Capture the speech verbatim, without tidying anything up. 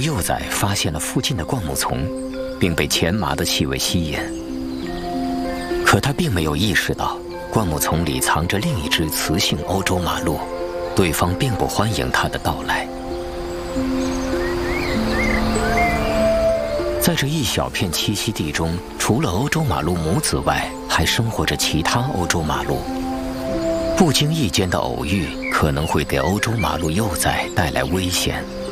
幼崽发现了附近的灌木丛，并被前麻的气味吸引。可他并没有意识到，灌木丛里藏着另一只雌性欧洲马鹿，对方并不欢迎他的到来。在这一小片栖息地中，除了欧洲马鹿母子外，还生活着其他欧洲马鹿。不经意间的偶遇可能会给欧洲马鹿幼崽带来危险。